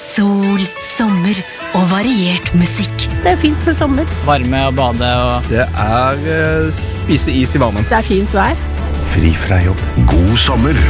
sol, sommer og variert musikk. Det fint med sommer. Varme og bade og... Det spise is i vannet. Det fint vær. Fri fra jobb. God sommer